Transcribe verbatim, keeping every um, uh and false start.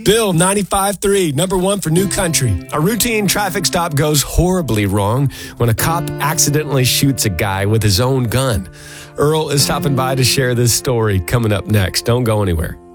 Bill, ninety-five point three, number one for New Country. A routine traffic stop goes horribly wrong when a cop accidentally shoots a guy with his own gun. Earl is stopping by to share this story coming up next. Don't go anywhere.